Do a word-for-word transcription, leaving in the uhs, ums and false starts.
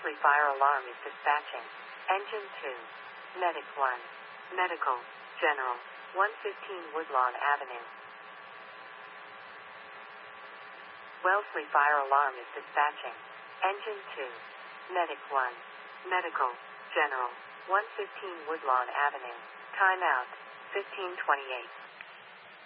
Wellesley Fire Alarm is dispatching. Engine two. Medic one. Medical. General. one fifteen Woodlawn Avenue. Wellesley Fire Alarm is dispatching. Engine two. Medic one. Medical. General. one fifteen Woodlawn Avenue. Timeout. fifteen twenty-eight.